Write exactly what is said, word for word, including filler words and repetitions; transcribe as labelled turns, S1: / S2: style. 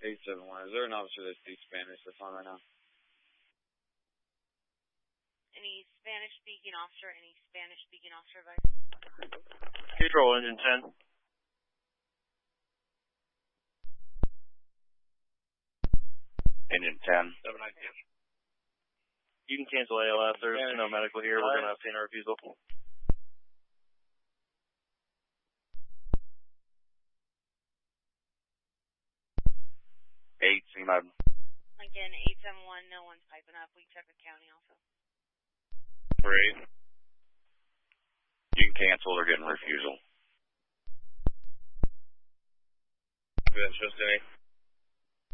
S1: eight seven one. Is there an officer that speaks Spanish that's on right now?
S2: Any Spanish-speaking officer, any Spanish-speaking officer advice?
S3: Control engine ten.
S4: Engine ten.
S3: seven nineteen. You can cancel A L S. There's no medical here. We're going to obtain a refusal.
S4: eight, C M O.
S2: Lincoln, eight seven one, no one's piping up. We check the county also.
S4: Great. You can cancel. They're getting refusal.
S3: That's just any.